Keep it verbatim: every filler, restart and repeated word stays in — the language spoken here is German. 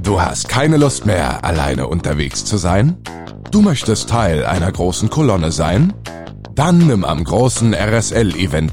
Du hast keine Lust mehr, alleine unterwegs zu sein? Du möchtest Teil einer großen Kolonne sein? Dann nimm am großen R S L-Event